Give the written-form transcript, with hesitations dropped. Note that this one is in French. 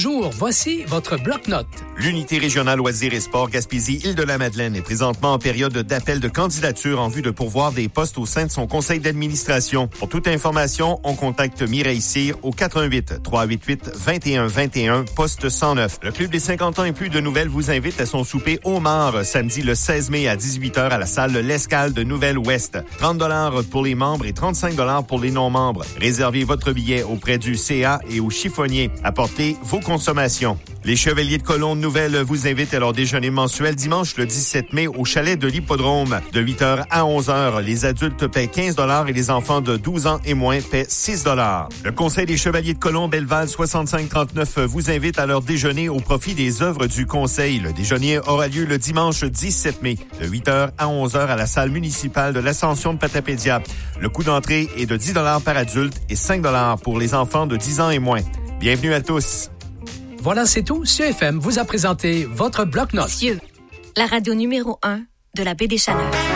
Bonjour, voici votre bloc-notes. L'unité régionale loisirs et sports Gaspésie-Île-de-la-Madeleine est présentement en période d'appel de candidature en vue de pourvoir des postes au sein de son conseil d'administration. Pour toute information, on contacte Mireille Cyr au 418-388-2121, poste 109. Le Club des 50 ans et plus de nouvelles vous invite à son souper homard samedi le 16 mai à 18h à la salle L'Escale de Nouvelle-Ouest. 30$ pour les membres et 35$ pour les non-membres. Réservez votre billet auprès du CA et au chiffonnier. Apportez vos consommations. Les Chevaliers de Colombe Nouvelle vous invitent à leur déjeuner mensuel dimanche le 17 mai au chalet de l'Hippodrome. De 8h à 11h, les adultes paient 15$ et les enfants de 12 ans et moins paient 6$. Le Conseil des Chevaliers de Colombe Belleval 6539 vous invite à leur déjeuner au profit des œuvres du Conseil. Le déjeuner aura lieu le dimanche 17 mai, de 8h à 11h à la salle municipale de l'Ascension de Patapédia. Le coût d'entrée est de 10$ par adulte et 5$ pour les enfants de 10 ans et moins. Bienvenue à tous. Voilà, c'est tout. CFM vous a présenté votre bloc-notes. Cieux, la radio numéro 1 de la baie des Chaleurs.